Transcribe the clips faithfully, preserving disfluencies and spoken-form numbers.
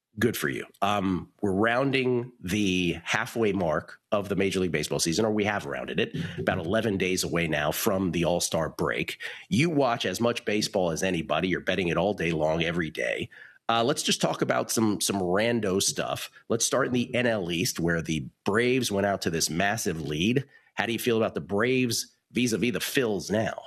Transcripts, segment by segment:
Good for you. Um, we're rounding the halfway mark of the Major League Baseball season, or we have rounded it, about eleven days away now from the All-Star break. You watch as much baseball as anybody. You're betting it all day long, every day. Uh, let's just talk about some some rando stuff. Let's start in the N L East, where the Braves went out to this massive lead. How do you feel about the Braves vis-a-vis the Phils now?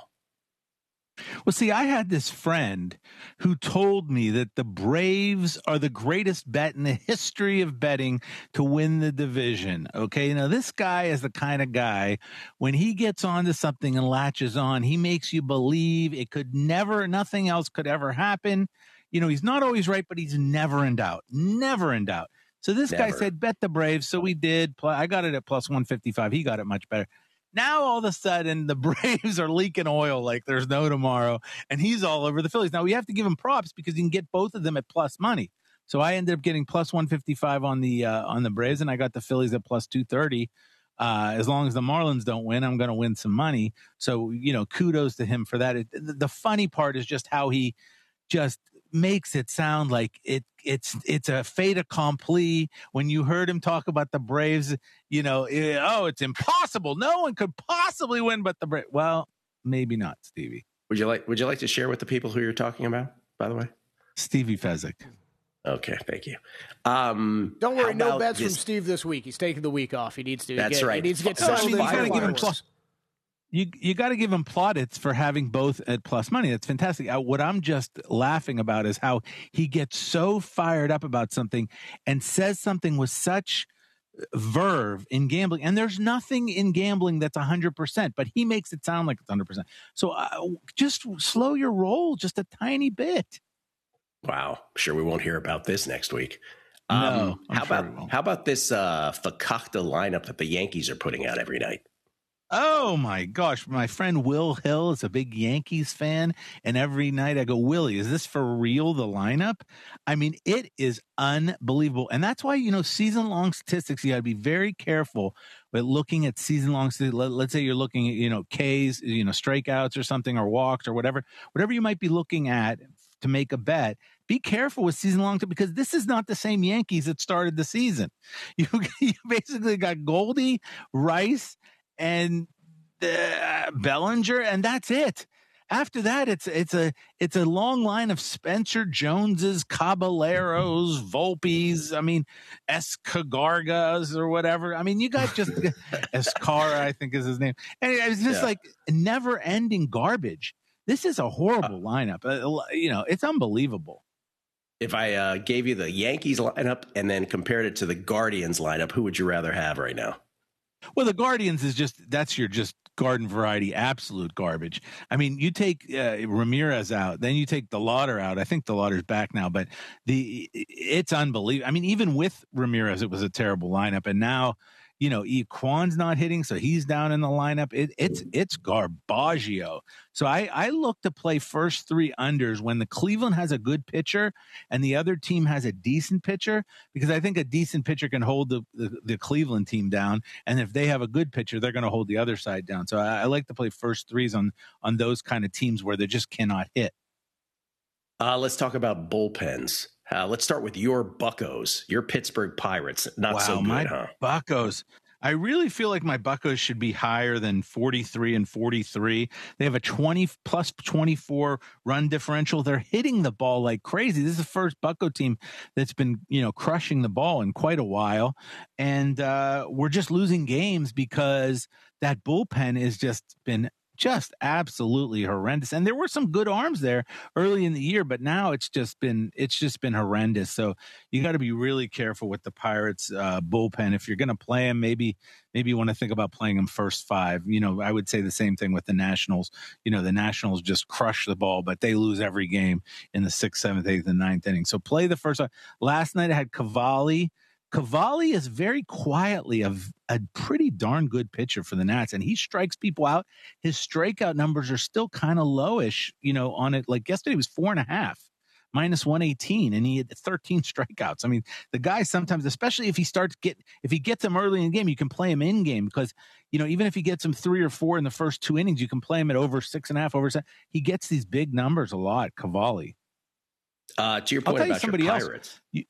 Well, see, I had this friend who told me that the Braves are the greatest bet in the history of betting to win the division. Okay. Now, this guy is the kind of guy, when he gets onto something and latches on, he makes you believe it could never, nothing else could ever happen. You know, he's not always right, but he's never in doubt, never in doubt. So this Never. guy said, bet the Braves. So we did. I got it at plus one fifty-five. He got it much better. Now, all of a sudden, the Braves are leaking oil like there's no tomorrow, and he's all over the Phillies. Now, we have to give him props because you can get both of them at plus money. So I ended up getting plus one fifty-five on the uh, on the Braves, and I got the Phillies at plus two thirty. Uh, as long as the Marlins don't win, I'm going to win some money. So, you know, kudos to him for that. It, the, the funny part is just how he just makes it sound like it it's it's a fait accompli. When you heard him talk about the Braves, you know, it, oh, it's impossible. No one could possibly win but the Braves. Well, maybe not, Stevie. Would you like Would you like to share with the people who you're talking about, by the way? Stevie Fezzik. Okay, thank you. Um, Don't worry, no bets this? from Steve this week. He's taking the week off. He needs to. That's get, right. He needs to get Oh, settled I mean, in. you gotta give him plus. You you got to give him plaudits for having both at plus money. That's fantastic. Uh, what I'm just laughing about is how he gets so fired up about something and says something with such verve in gambling. And there's nothing in gambling that's one hundred percent, but he makes it sound like it's one hundred percent. So uh, just slow your roll just a tiny bit. Wow. Sure, we won't hear about this next week. No, Um, I'm how sure about we won't. how about this uh, fakakta lineup that the Yankees are putting out every night? Oh my gosh, my friend Will Hill is a big Yankees fan, and every night I go, Willie, is this for real, the lineup? I mean, it is unbelievable. And that's why, you know, season-long statistics, you got to be very careful with looking at season-long statistics. Let, let's say you're looking at, you know, Ks, you know, strikeouts or something, or walks or whatever, whatever you might be looking at to make a bet. Be careful with season-long because this is not the same Yankees that started the season. You, you basically got Goldie, Rice, and uh, Bellinger, and that's it. After that, it's it's a it's a long line of Spencer Joneses, Caballeros, Volpes. I mean, Escagargas or whatever. I mean, you got just Escara, I think is his name. And it's just Yeah. like never-ending garbage. This is a horrible lineup. Uh, you know, it's unbelievable. If I uh, gave you the Yankees lineup and then compared it to the Guardians lineup, who would you rather have right now? Well, the Guardians is just, that's your just garden variety, absolute garbage. I mean, you take uh, Ramirez out, then you take the Lauder out. I think the Lauder's back now, but the it's unbelievable. I mean, even with Ramirez, it was a terrible lineup. And now, you know, Kwan's not hitting, so he's down in the lineup. It, it's it's garbaggio. So I, I look to play first three unders when the Cleveland has a good pitcher and the other team has a decent pitcher, because I think a decent pitcher can hold the, the, the Cleveland team down. And if they have a good pitcher, they're going to hold the other side down. So I, I like to play first threes on, on those kind of teams where they just cannot hit. Uh, let's talk about bullpens. Uh, let's start with your Buccos, your Pittsburgh Pirates. Not wow, so good, my huh? Buccos. I really feel like my Buccos should be higher than forty-three and forty-three. They have a twenty plus twenty-four run differential. They're hitting the ball like crazy. This is the first Bucco team that's been, you know, crushing the ball in quite a while. And uh, we're just losing games because that bullpen has just been just absolutely horrendous. And there were some good arms there early in the year, but now it's just been, it's just been horrendous. So you got to be really careful with the Pirates uh, bullpen. If you're going to play them, maybe, maybe you want to think about playing them first five. You know, I would say the same thing with the Nationals. You know, the Nationals just crush the ball, but they lose every game in the sixth, seventh, eighth, and ninth inning. So play the first five. Last night I had Cavalli. Cavalli is very quietly a, a pretty darn good pitcher for the Nats, and he strikes people out. His strikeout numbers are still kind of lowish, you know, on it. Like yesterday was four and a half, minus one eighteen, and he had thirteen strikeouts. I mean, the guy sometimes, especially if he starts get, if he gets him early in the game, you can play him in game because, you know, even if he gets him three or four in the first two innings, you can play him at over six and a half, over seven. He gets these big numbers a lot, Cavalli. Uh, to your I'll point tell you about somebody your else. Pirates. You,